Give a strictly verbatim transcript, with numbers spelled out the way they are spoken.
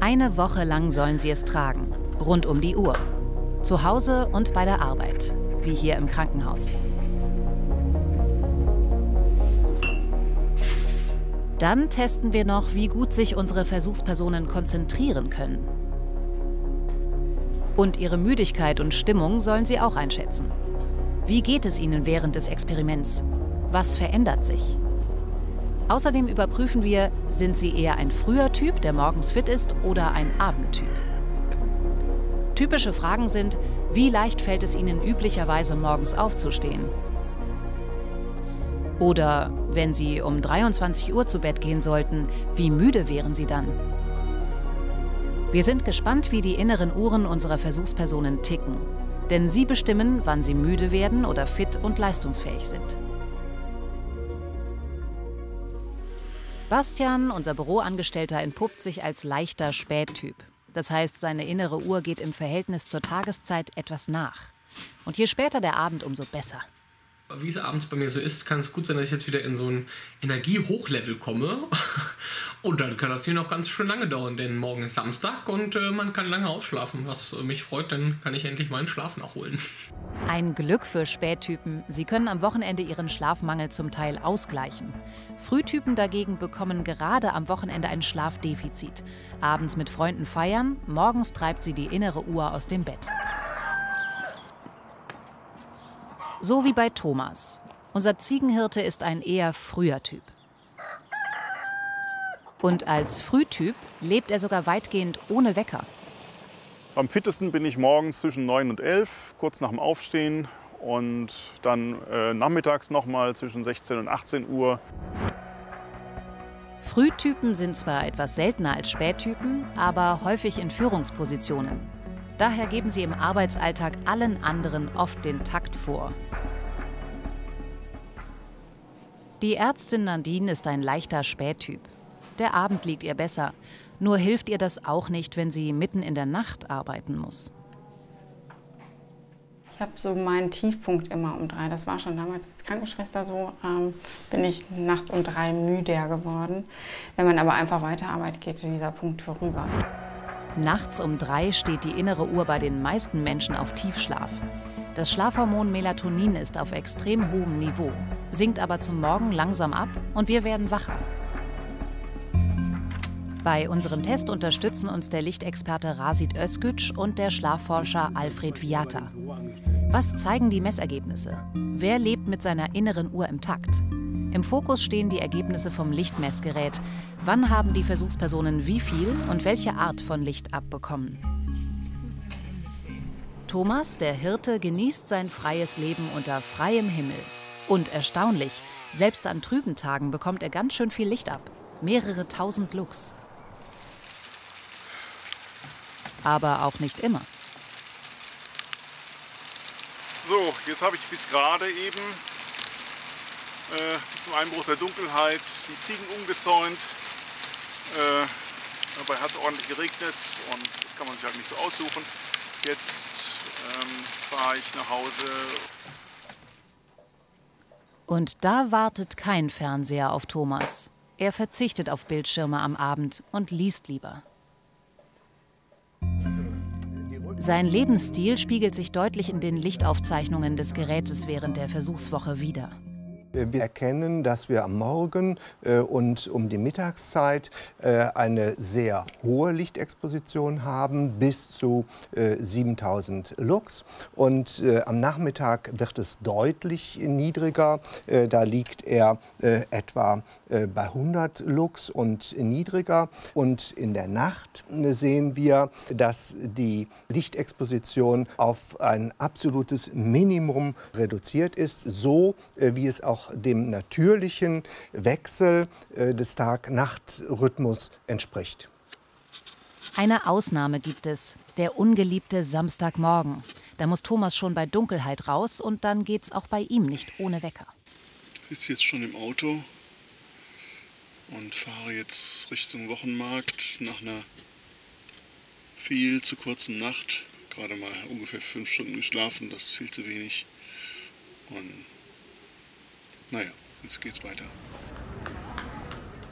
Eine Woche lang sollen sie es tragen, rund um die Uhr. Zu Hause und bei der Arbeit, wie hier im Krankenhaus. Dann testen wir noch, wie gut sich unsere Versuchspersonen konzentrieren können. Und ihre Müdigkeit und Stimmung sollen sie auch einschätzen. Wie geht es ihnen während des Experiments? Was verändert sich? Außerdem überprüfen wir, sind sie eher ein früher Typ, der morgens fit ist, oder ein Abendtyp. Typische Fragen sind, wie leicht fällt es ihnen üblicherweise morgens aufzustehen? Oder, wenn sie um dreiundzwanzig Uhr zu Bett gehen sollten, wie müde wären sie dann? Wir sind gespannt, wie die inneren Uhren unserer Versuchspersonen ticken. Denn sie bestimmen, wann sie müde werden oder fit und leistungsfähig sind. Bastian, unser Büroangestellter, entpuppt sich als leichter Spättyp. Das heißt, seine innere Uhr geht im Verhältnis zur Tageszeit etwas nach. Und je später der Abend, umso besser. Wie es abends bei mir so ist, kann es gut sein, dass ich jetzt wieder in so ein Energiehochlevel komme. Und dann kann das hier noch ganz schön lange dauern, denn morgen ist Samstag und äh, man kann lange ausschlafen. Was mich freut, dann kann ich endlich meinen Schlaf nachholen. Ein Glück für Spättypen. Sie können am Wochenende ihren Schlafmangel zum Teil ausgleichen. Frühtypen dagegen bekommen gerade am Wochenende ein Schlafdefizit. Abends mit Freunden feiern, morgens treibt sie die innere Uhr aus dem Bett. So wie bei Thomas. Unser Ziegenhirte ist ein eher früher Typ. Und als Frühtyp lebt er sogar weitgehend ohne Wecker. Am fittesten bin ich morgens zwischen neun und elf, kurz nach dem Aufstehen. Und dann äh, nachmittags nochmal zwischen sechzehn und achtzehn Uhr. Frühtypen sind zwar etwas seltener als Spättypen, aber häufig in Führungspositionen. Daher geben sie im Arbeitsalltag allen anderen oft den Takt vor. Die Ärztin Nadine ist ein leichter Spättyp. Der Abend liegt ihr besser. Nur hilft ihr das auch nicht, wenn sie mitten in der Nacht arbeiten muss. Ich habe so meinen Tiefpunkt immer um drei. Das war schon damals als Krankenschwester so. Ähm, bin ich nachts um drei müder geworden. Wenn man aber einfach weiterarbeitet, geht dieser Punkt vorüber. Nachts um drei steht die innere Uhr bei den meisten Menschen auf Tiefschlaf. Das Schlafhormon Melatonin ist auf extrem hohem Niveau, sinkt aber zum Morgen langsam ab und wir werden wacher. Bei unserem Test unterstützen uns der Lichtexperte Rasit Özgüc und der Schlafforscher Alfred Viata. Was zeigen die Messergebnisse? Wer lebt mit seiner inneren Uhr im Takt? Im Fokus stehen die Ergebnisse vom Lichtmessgerät. Wann haben die Versuchspersonen wie viel und welche Art von Licht abbekommen? Thomas, der Hirte, genießt sein freies Leben unter freiem Himmel. Und erstaunlich, selbst an trüben Tagen bekommt er ganz schön viel Licht ab. Mehrere tausend Lux. Aber auch nicht immer. So, jetzt habe ich bis gerade eben, äh, bis zum Einbruch der Dunkelheit, die Ziegen umgezäunt. Äh, dabei hat es ordentlich geregnet und das kann man sich halt nicht so aussuchen. Jetzt ähm, fahre ich nach Hause. Und da wartet kein Fernseher auf Thomas. Er verzichtet auf Bildschirme am Abend und liest lieber. Sein Lebensstil spiegelt sich deutlich in den Lichtaufzeichnungen des Gerätes während der Versuchswoche wider. Wir erkennen, dass wir am Morgen äh, und um die Mittagszeit äh, eine sehr hohe Lichtexposition haben, bis zu äh, siebentausend Lux. Und äh, am Nachmittag wird es deutlich niedriger. Äh, da liegt er äh, etwa äh, bei hundert Lux und niedriger. Und in der Nacht äh, sehen wir, dass die Lichtexposition auf ein absolutes Minimum reduziert ist, so äh, wie es auch dem natürlichen Wechsel äh, des Tag-Nacht-Rhythmus entspricht. Eine Ausnahme gibt es, der ungeliebte Samstagmorgen. Da muss Thomas schon bei Dunkelheit raus und dann geht's auch bei ihm nicht ohne Wecker. Ich sitze jetzt schon im Auto und fahre jetzt Richtung Wochenmarkt nach einer viel zu kurzen Nacht. Gerade mal ungefähr fünf Stunden geschlafen, das ist viel zu wenig. Und naja, jetzt geht's weiter.